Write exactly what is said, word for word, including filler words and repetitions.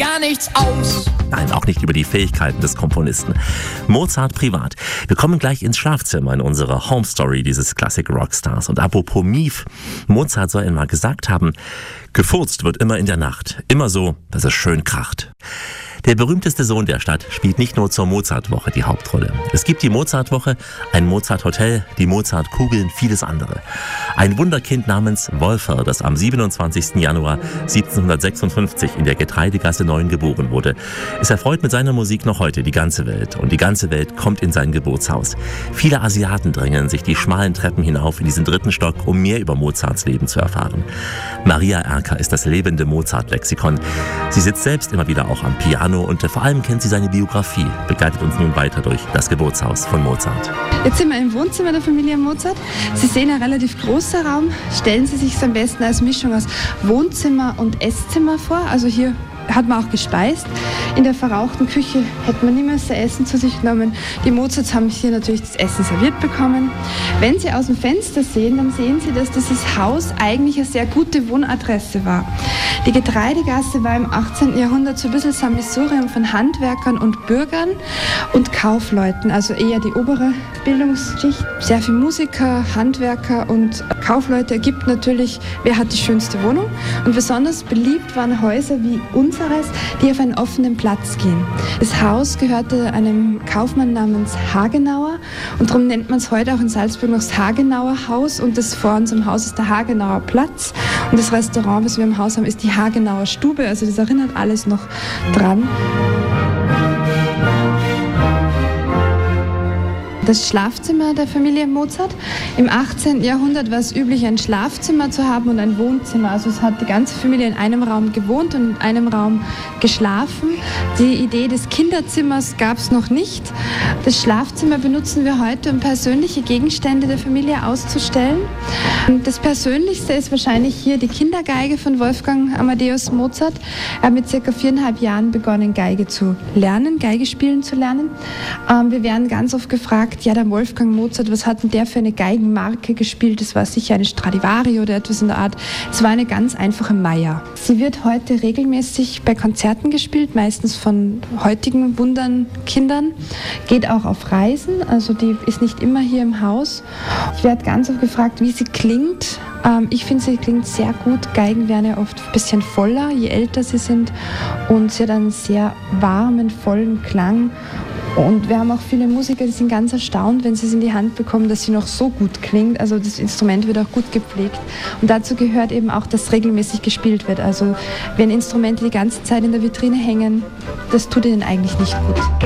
gar nichts aus. Nein, auch nicht über die Fähigkeiten des Komponisten. Mozart privat. Wir kommen gleich ins Schlafzimmer in unserer Home Story dieses Classic Rockstars. Und apropos Mief, Mozart soll einmal gesagt haben, gefurzt wird immer in der Nacht. Immer so, dass es schön kracht. Der berühmteste Sohn der Stadt spielt nicht nur zur Mozartwoche die Hauptrolle. Es gibt die Mozartwoche, ein Mozart-Hotel, die Mozartkugeln, vieles andere. Ein Wunderkind namens Wolfer, das am siebenundzwanzigsten Januar siebzehnhundertsechsundfünfzig in der Getreidegasse neun geboren wurde. Es erfreut mit seiner Musik noch heute die ganze Welt. Und die ganze Welt kommt in sein Geburtshaus. Viele Asiaten drängen sich die schmalen Treppen hinauf in diesen dritten Stock, um mehr über Mozarts Leben zu erfahren. Maria Erker ist das lebende Mozart-Lexikon. Sie sitzt selbst immer wieder auch am Piano und vor allem kennt sie seine Biografie, begleitet uns nun weiter durch das Geburtshaus von Mozart. Jetzt sind wir im Wohnzimmer der Familie Mozart. Sie sehen ein relativ großer Raum. Stellen Sie sich es am besten als Mischung aus Wohnzimmer und Esszimmer vor. Also hier hat man auch gespeist. In der verrauchten Küche hätte man niemals das Essen zu sich genommen. Die Mozarts haben hier natürlich das Essen serviert bekommen. Wenn Sie aus dem Fenster sehen, dann sehen Sie, dass dieses Haus eigentlich eine sehr gute Wohnadresse war. Die Getreidegasse war im achtzehnten Jahrhundert so ein bisschen Sammelsurium von Handwerkern und Bürgern und Kaufleuten, also eher die obere Bildungsschicht. Sehr viele Musiker, Handwerker und Kaufleute ergibt natürlich, wer hat die schönste Wohnung. Und besonders beliebt waren Häuser wie unseres, die auf einen offenen Platz gehen. Das Haus gehörte einem Kaufmann namens Hagenauer und darum nennt man es heute auch in Salzburg noch das Hagenauer Haus und das vor unserem Haus ist der Hagenauer Platz und das Restaurant, was wir im Haus haben, ist die Hagenauer Stube, also das erinnert alles noch dran. Das Schlafzimmer der Familie Mozart. Im achtzehnten Jahrhundert war es üblich, ein Schlafzimmer zu haben und ein Wohnzimmer. Also es hat die ganze Familie in einem Raum gewohnt und in einem Raum geschlafen. Die Idee des Kinderzimmers gab es noch nicht. Das Schlafzimmer benutzen wir heute, um persönliche Gegenstände der Familie auszustellen. Das Persönlichste ist wahrscheinlich hier die Kindergeige von Wolfgang Amadeus Mozart. Er hat mit circa viereinhalb Jahren begonnen, Geige zu lernen, Geige spielen zu lernen. Wir werden ganz oft gefragt, ja, der Wolfgang Mozart, was hat denn der für eine Geigenmarke gespielt? Das war sicher eine Stradivari oder etwas in der Art. Es war eine ganz einfache Meyer. Sie wird heute regelmäßig bei Konzerten gespielt, meistens von heutigen Wundern-Kindern. Geht auch auf Reisen, also die ist nicht immer hier im Haus. Ich werde ganz oft gefragt, wie sie klingt. Ähm, ich finde, sie klingt sehr gut. Geigen werden ja oft ein bisschen voller, je älter sie sind. Und sie hat einen sehr warmen, vollen Klang. Und wir haben auch viele Musiker, die sind ganz erstaunt, wenn sie es in die Hand bekommen, dass sie noch so gut klingt. Also das Instrument wird auch gut gepflegt. Und dazu gehört eben auch, dass regelmäßig gespielt wird. Also wenn Instrumente die ganze Zeit in der Vitrine hängen, das tut ihnen eigentlich nicht gut.